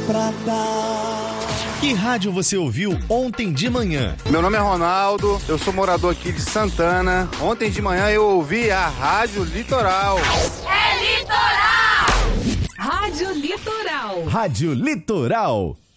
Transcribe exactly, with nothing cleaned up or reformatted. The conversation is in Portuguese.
Prata. Que rádio você ouviu ontem de manhã? Meu nome é Ronaldo, eu sou morador aqui de Santana. Ontem de manhã eu ouvi a Rádio Litoral. É Litoral! Rádio Litoral. Rádio Litoral.